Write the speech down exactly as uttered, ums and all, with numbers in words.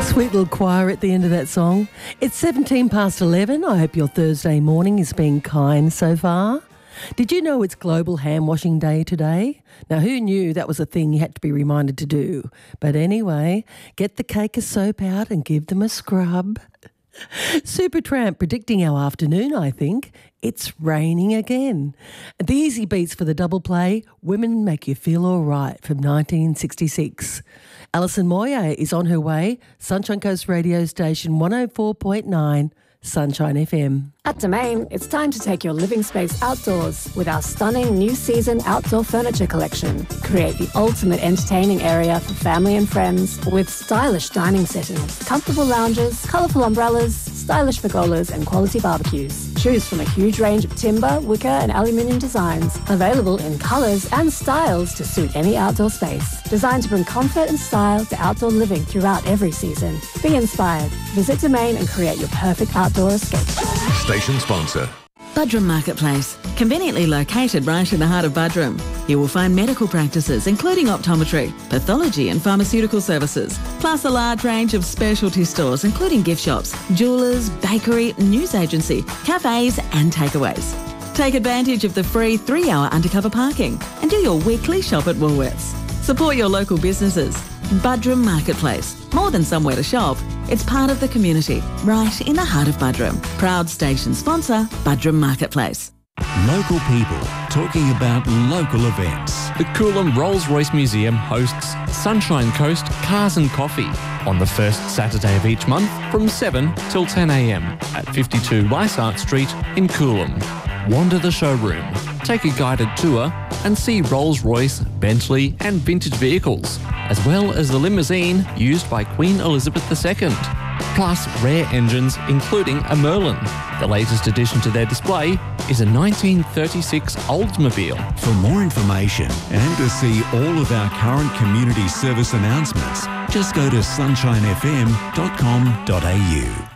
Sweet little choir at the end of that song. It's seventeen past eleven. I hope your Thursday morning is being kind so far. Did you know it's Global Hand Washing Day today? Now, who knew that was a thing you had to be reminded to do? But anyway, get the cake of soap out and give them a scrub. Supertramp predicting our afternoon, I think. It's raining again. The easy beats for the double play, Women Make You Feel All Right from nineteen sixty-six. Alison Moyer is on her way. Sunshine Coast radio station one oh four point nine, Sunshine F M. At Domain, it's time to take your living space outdoors with our stunning new season outdoor furniture collection. Create the ultimate entertaining area for family and friends with stylish dining settings, comfortable lounges, colourful umbrellas, stylish pergolas and quality barbecues. Choose from a huge range of timber, wicker and aluminium designs, available in colours and styles to suit any outdoor space. Designed to bring comfort and style to outdoor living throughout every season. Be inspired. Visit Domain and create your perfect outdoor escape. Station sponsor. Buderim Marketplace, conveniently located right in the heart of Buderim. You will find medical practices including optometry, pathology and pharmaceutical services, plus a large range of specialty stores including gift shops, jewellers, bakery, news agency, cafes and takeaways. Take advantage of the free three-hour undercover parking and do your weekly shop at Woolworths. Support your local businesses. Buderim Marketplace. More than somewhere to shop, it's part of the community, right in the heart of Buderim. Proud station sponsor, Buderim Marketplace. Local people talking about local events. The Coolum Rolls-Royce Museum hosts Sunshine Coast Cars and Coffee on the first Saturday of each month from seven till ten a m at fifty-two Weissart Street in Coolum. Wander the showroom, take a guided tour and see Rolls-Royce, Bentley and vintage vehicles, as well as the limousine used by Queen Elizabeth the Second, plus rare engines including a Merlin. The latest addition to their display is a nineteen thirty-six Oldsmobile. For more information and to see all of our current community service announcements, just go to sunshine f m dot com dot a u.